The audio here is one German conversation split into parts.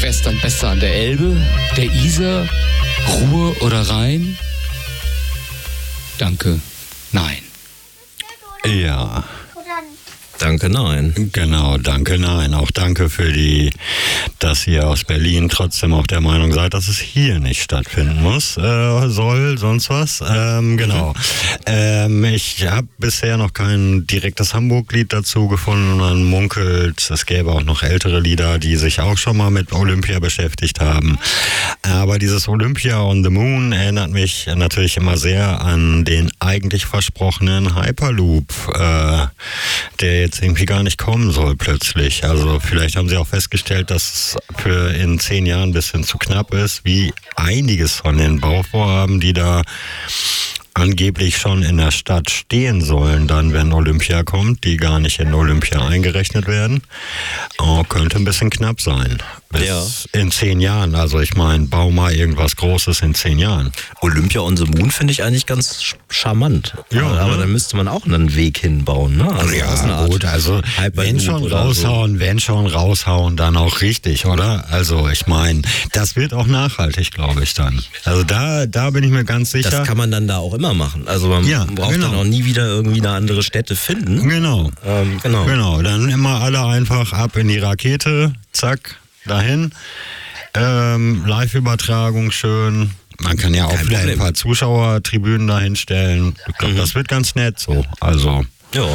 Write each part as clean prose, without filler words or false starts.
Western besser an der Elbe, der Isar, Ruhr oder Rhein? Danke, nein. Ja. Danke, nein. Genau, danke, nein. Auch danke dass ihr aus Berlin trotzdem auch der Meinung seid, dass es hier nicht stattfinden muss, soll, sonst was. Genau. Ich habe bisher noch kein direktes Hamburg-Lied dazu gefunden. Man munkelt, es gäbe auch noch ältere Lieder, die sich auch schon mal mit Olympia beschäftigt haben. Aber dieses Olympia on the Moon erinnert mich natürlich immer sehr an den eigentlich versprochenen Hyperloop, der jetzt irgendwie gar nicht kommen soll plötzlich. Also vielleicht haben sie auch festgestellt, dass es für in 10 Jahren ein bisschen zu knapp ist, wie einiges von den Bauvorhaben, die da angeblich schon in der Stadt stehen sollen, dann wenn Olympia kommt, die gar nicht in Olympia eingerechnet werden. Könnte ein bisschen knapp sein. Bis in 10 Jahren. Also ich meine, bau mal irgendwas Großes in 10 Jahren. Olympia on the Moon finde ich eigentlich ganz charmant. Ja, aber dann müsste man auch einen Weg hinbauen. Ne? Also ja, gut, also wenn schon raushauen, dann auch richtig, oder? Also ich meine, das wird auch nachhaltig, glaube ich dann. Also da bin ich mir ganz sicher. Das kann man dann da auch immer machen. Also man braucht dann auch nie wieder irgendwie eine andere Stätte finden. Genau. Genau, dann immer alle einfach ab in die Rakete, zack, dahin. Live-Übertragung schön. Man kann ja auch vielleicht ein paar Zuschauertribünen dahin stellen. Ich glaube, das wird ganz nett so. Also. Ja.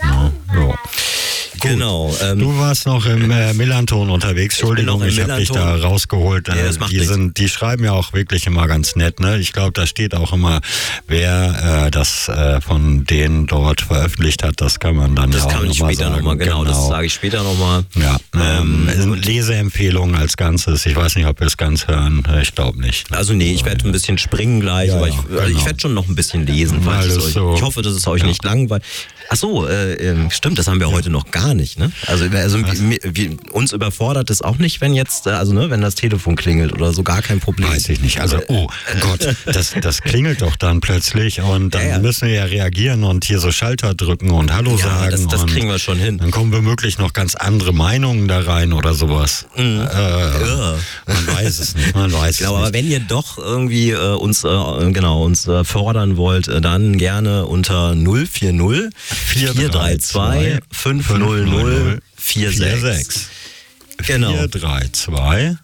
Genau. Du warst noch im Millanton unterwegs. Entschuldigung, ich habe dich da rausgeholt. Die schreiben ja auch wirklich immer ganz nett. Ne? Ich glaube, da steht auch immer, wer das von denen dort veröffentlicht hat. Das kann man dann das ja auch nochmal sagen. Das kann ich später nochmal, genau, das sage ich später nochmal. Ja, Leseempfehlungen als Ganzes. Ich weiß nicht, ob wir es ganz hören. Ich glaube nicht. Also nee, ich werde ein bisschen springen gleich, aber ich werde schon noch ein bisschen lesen. Ich hoffe, dass es euch nicht langweilt. Ach so, stimmt, das haben wir heute noch gar nicht, ne? Also uns überfordert es auch nicht, wenn jetzt, wenn das Telefon klingelt oder so, gar kein Problem. Weiß ich nicht. Also, oh Gott, das klingelt doch dann plötzlich und dann müssen wir ja reagieren und hier so Schalter drücken und Hallo sagen. Das kriegen wir schon hin. Dann kommen womöglich noch ganz andere Meinungen da rein oder sowas. Man weiß es nicht, aber wenn ihr doch irgendwie uns fordern wollt, dann gerne unter 040 432 500 46. Genau. 432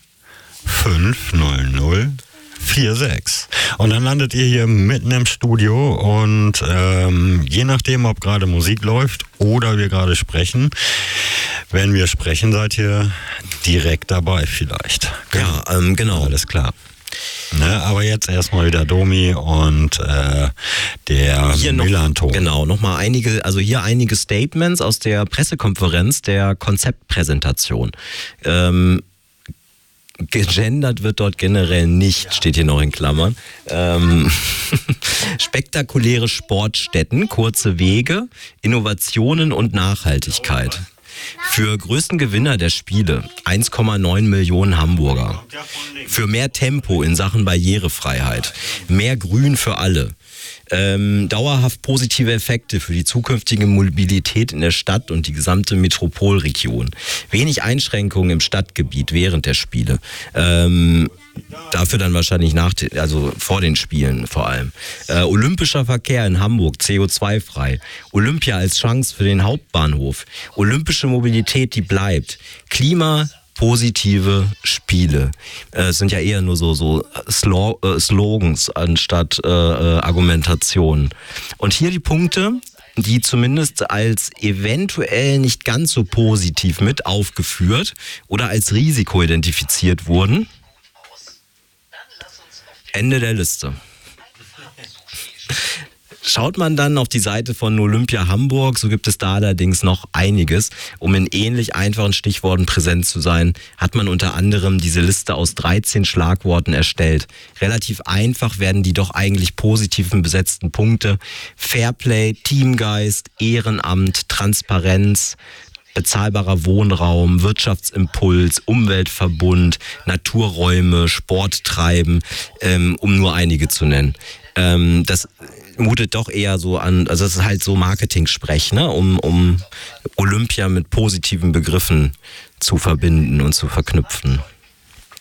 500 46. Und dann landet ihr hier mitten im Studio und je nachdem, ob gerade Musik läuft oder wir gerade sprechen, wenn wir sprechen, seid ihr direkt dabei vielleicht. Ja, genau. Alles klar. Ne, aber jetzt erstmal wieder Domi und der Millanton. Genau, nochmal einige Statements aus der Pressekonferenz der Konzeptpräsentation. Gegendert wird dort generell nicht, steht hier noch in Klammern. Spektakuläre Sportstätten, kurze Wege, Innovationen und Nachhaltigkeit. Für größten Gewinner der Spiele 1,9 Millionen Hamburger. Für mehr Tempo in Sachen Barrierefreiheit. Mehr Grün für alle. Dauerhaft positive Effekte für die zukünftige Mobilität in der Stadt und die gesamte Metropolregion. Wenig Einschränkungen im Stadtgebiet während der Spiele. Dafür dann wahrscheinlich vor den Spielen vor allem. Olympischer Verkehr in Hamburg, CO2-frei. Olympia als Chance für den Hauptbahnhof. Olympische Mobilität, die bleibt. Klimapositive Spiele. Es sind ja eher nur so Slogans anstatt Argumentationen. Und hier die Punkte, die zumindest als eventuell nicht ganz so positiv mit aufgeführt oder als Risiko identifiziert wurden. Ende der Liste. Schaut man dann auf die Seite von Olympia Hamburg, so gibt es da allerdings noch einiges. Um in ähnlich einfachen Stichworten präsent zu sein, hat man unter anderem diese Liste aus 13 Schlagworten erstellt. Relativ einfach werden die doch eigentlich positiven besetzten Punkte: Fairplay, Teamgeist, Ehrenamt, Transparenz, bezahlbarer Wohnraum, Wirtschaftsimpuls, Umweltverbund, Naturräume, Sporttreiben, um nur einige zu nennen. Das mutet doch eher so an, also es ist halt so Marketing-Sprech, ne? um Olympia mit positiven Begriffen zu verbinden und zu verknüpfen.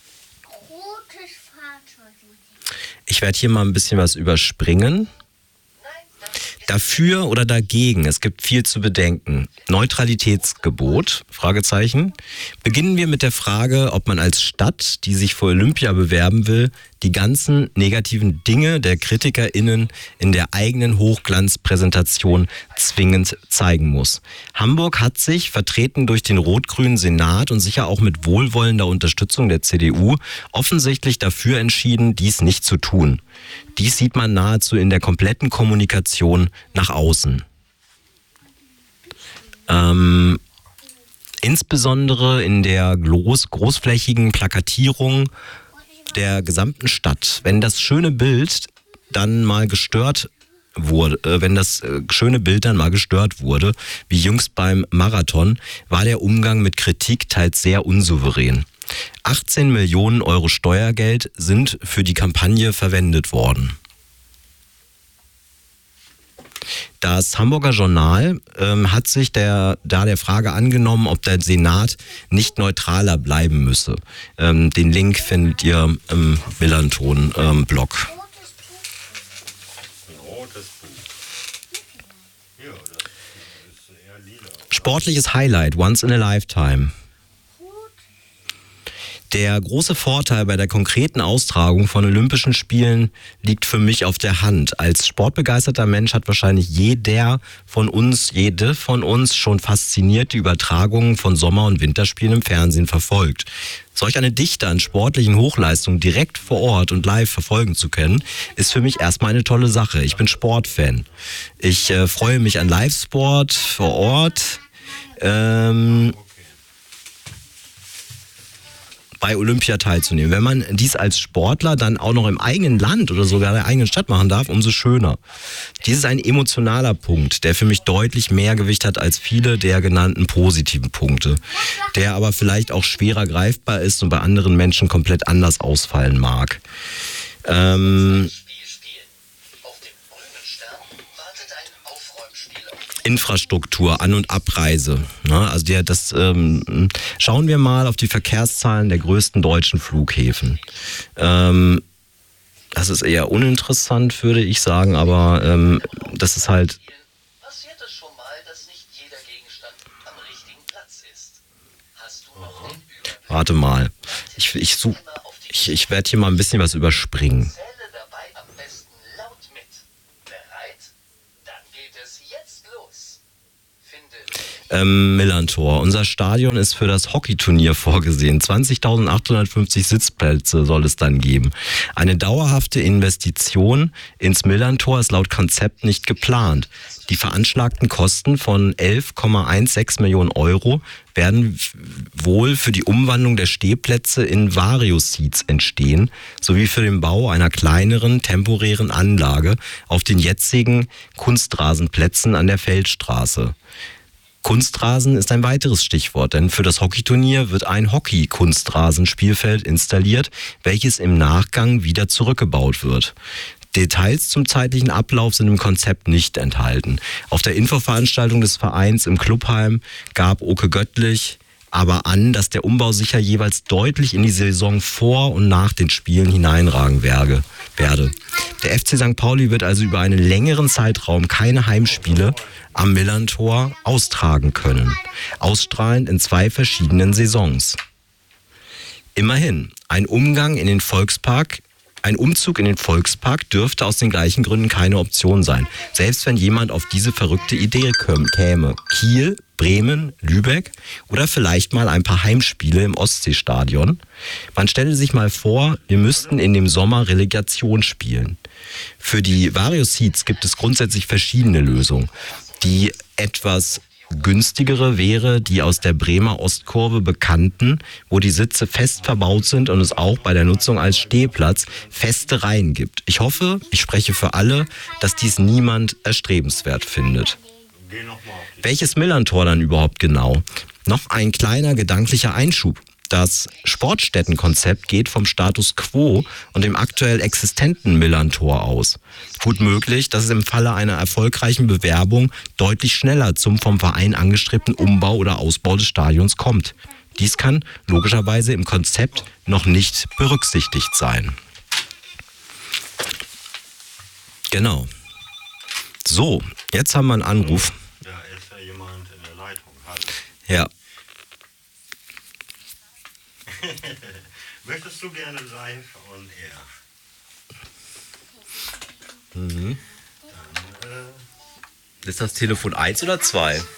Ich werde hier mal ein bisschen was überspringen. Dafür oder dagegen? Es gibt viel zu bedenken. Neutralitätsgebot? Fragezeichen. Beginnen wir mit der Frage, ob man als Stadt, die sich für Olympia bewerben will, die ganzen negativen Dinge der KritikerInnen in der eigenen Hochglanzpräsentation zwingend zeigen muss. Hamburg hat sich, vertreten durch den rot-grünen Senat und sicher auch mit wohlwollender Unterstützung der CDU, offensichtlich dafür entschieden, dies nicht zu tun. Dies sieht man nahezu in der kompletten Kommunikation nach außen. Insbesondere in der großflächigen Plakatierung der gesamten Stadt. Wenn das schöne Bild dann mal gestört wurde, wie jüngst beim Marathon, war der Umgang mit Kritik teils sehr unsouverän. 18 Millionen Euro Steuergeld sind für die Kampagne verwendet worden. Das Hamburger Journal hat sich der Frage angenommen, ob der Senat nicht neutraler bleiben müsse. Den Link findet ihr im Millanton-Blog. Sportliches Highlight, once in a lifetime. Der große Vorteil bei der konkreten Austragung von Olympischen Spielen liegt für mich auf der Hand. Als sportbegeisterter Mensch hat wahrscheinlich jede von uns schon fasziniert die Übertragungen von Sommer- und Winterspielen im Fernsehen verfolgt. Solch eine Dichte an sportlichen Hochleistungen direkt vor Ort und live verfolgen zu können, ist für mich erstmal eine tolle Sache. Ich bin Sportfan. Ich freue mich an Live-Sport vor Ort. Bei Olympia teilzunehmen. Wenn man dies als Sportler dann auch noch im eigenen Land oder sogar in der eigenen Stadt machen darf, umso schöner. Dies ist ein emotionaler Punkt, der für mich deutlich mehr Gewicht hat als viele der genannten positiven Punkte, der aber vielleicht auch schwerer greifbar ist und bei anderen Menschen komplett anders ausfallen mag. Infrastruktur, An- und Abreise. Also schauen wir mal auf die Verkehrszahlen der größten deutschen Flughäfen. Das ist eher uninteressant, würde ich sagen, aber das ist halt... Passiert es schon mal, dass nicht jeder Gegenstand am richtigen Platz ist? Hast du noch den Überblick? Warte mal. Ich werde hier mal ein bisschen was überspringen. Millantor. Unser Stadion ist für das Hockeyturnier vorgesehen. 20.850 Sitzplätze soll es dann geben. Eine dauerhafte Investition ins Millantor ist laut Konzept nicht geplant. Die veranschlagten Kosten von 11,16 Millionen Euro werden wohl für die Umwandlung der Stehplätze in Vario-Seats entstehen, sowie für den Bau einer kleineren, temporären Anlage auf den jetzigen Kunstrasenplätzen an der Feldstraße. Kunstrasen ist ein weiteres Stichwort, denn für das Hockeyturnier wird ein Hockey-Kunstrasenspielfeld installiert, welches im Nachgang wieder zurückgebaut wird. Details zum zeitlichen Ablauf sind im Konzept nicht enthalten. Auf der Infoveranstaltung des Vereins im Clubheim gab Oke Göttlich aber an, dass der Umbau sicher jeweils deutlich in die Saison vor und nach den Spielen hineinragen werde. Der FC St. Pauli wird also über einen längeren Zeitraum keine Heimspiele am Millantor austragen können. Ausstrahlend in 2 verschiedenen Saisons. Immerhin, ein Umzug in den Volkspark dürfte aus den gleichen Gründen keine Option sein. Selbst wenn jemand auf diese verrückte Idee käme. Kiel, Bremen, Lübeck oder vielleicht mal ein paar Heimspiele im Ostseestadion. Man stelle sich mal vor, wir müssten in dem Sommer Relegation spielen. Für die Vario-Seats gibt es grundsätzlich verschiedene Lösungen. Die etwas günstigere wäre die aus der Bremer Ostkurve bekannten, wo die Sitze fest verbaut sind und es auch bei der Nutzung als Stehplatz feste Reihen gibt. Ich hoffe, ich spreche für alle, dass dies niemand erstrebenswert findet. Welches Millantor dann überhaupt genau? Noch ein kleiner gedanklicher Einschub. Das Sportstättenkonzept geht vom Status quo und dem aktuell existenten Millantor aus. Gut möglich, dass es im Falle einer erfolgreichen Bewerbung deutlich schneller zum vom Verein angestrebten Umbau oder Ausbau des Stadions kommt. Dies kann logischerweise im Konzept noch nicht berücksichtigt sein. Genau. So, jetzt haben wir einen Anruf. Da ist ja jemand in der Leitung. Hallo. Ja. Möchtest du gerne live on air? Mhm. Ist das Telefon 1 oder 2? 1.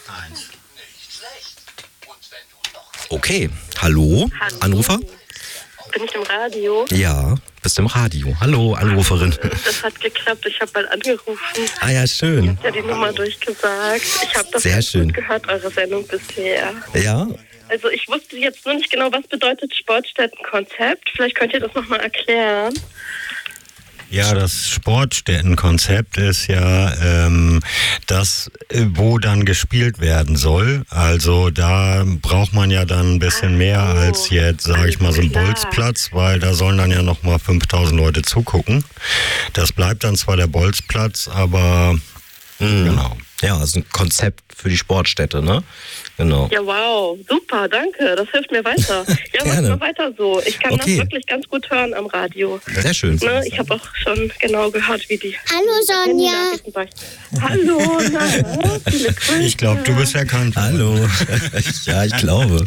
Okay. Hallo? Hallo. Anrufer? Bin ich im Radio? Ja, bist im Radio. Hallo, Anruferin. Das hat geklappt. Ich habe mal angerufen. Ah ja, schön. Ja, die Nummer durchgesagt. Ich habe das Sehr ganz schön. gut gehört, eure Sendung bisher. Ja? Also ich wusste jetzt nur nicht genau, was bedeutet Sportstättenkonzept. Vielleicht könnt ihr das nochmal erklären. Ja, das Sportstättenkonzept ist ja das, wo dann gespielt werden soll. Also da braucht man ja dann ein bisschen mehr als jetzt, sage ich mal, so ein Klar. Bolzplatz, weil da sollen dann ja nochmal 5000 Leute zugucken. Das bleibt dann zwar der Bolzplatz, aber genau. Ja, also ein Konzept für die Sportstätte, ne? Genau. Ja, wow. Super, danke. Das hilft mir weiter. Ja, mach Gerne. mal weiter so. Ich kann Okay. das wirklich ganz gut hören am Radio. Sehr schön. Ne? Ich habe auch schon genau gehört, wie die Hallo Sonja. Nachrichten sagen. Hallo, na, viele Grüße. Ich glaube, du bist erkannt. Hallo. Ja, ich glaube.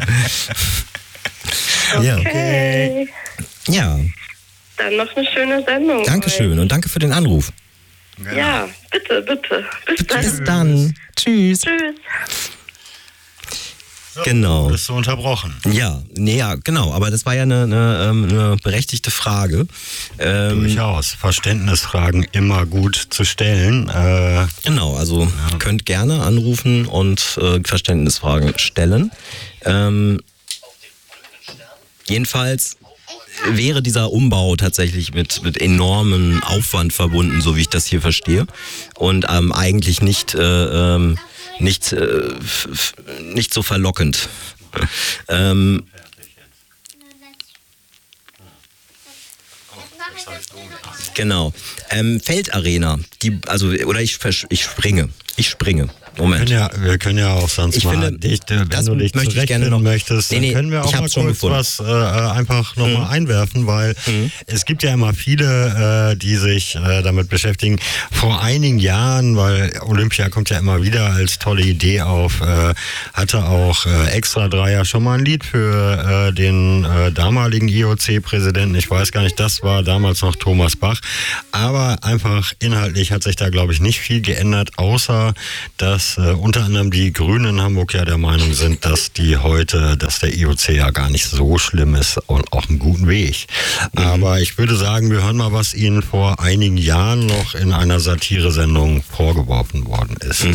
Ja. Okay. Ja, Dann noch eine schöne Sendung. Dankeschön und danke für den Anruf. Ja, bitte, bitte. Bis dann. Bis dann. Tschüss. Tschüss. So, Genau. Bist du unterbrochen? Ja, nee, ja, genau. Aber das war ja eine berechtigte Frage. Durchaus. Verständnisfragen immer gut zu stellen. Genau, also könnt gerne anrufen und Verständnisfragen stellen. Jedenfalls wäre dieser Umbau tatsächlich mit enormem Aufwand verbunden, so wie ich das hier verstehe. Und eigentlich nicht so verlockend. Genau. Feldarena, ich springe. Moment. Wir können ja auch sonst Ich mal, finde, wenn das du dich möchte ich gerne zurechtfinden noch- möchtest, Nee, dann können wir ich auch mal hab's schon kurz gefunden. was einfach nochmal einwerfen, weil es gibt ja immer viele, die sich damit beschäftigen. Vor einigen Jahren, weil Olympia kommt ja immer wieder als tolle Idee auf, hatte auch Extra 3 ja schon mal ein Lied für den damaligen IOC-Präsidenten. Ich weiß gar nicht, das war damals noch Thomas Bach. Aber einfach inhaltlich hat sich da, glaube ich, nicht viel geändert, außer dass unter anderem die Grünen in Hamburg ja der Meinung sind, dass der IOC ja gar nicht so schlimm ist und auf einem guten Weg. Aber ich würde sagen, wir hören mal, was Ihnen vor einigen Jahren noch in einer Satiresendung vorgeworfen worden ist.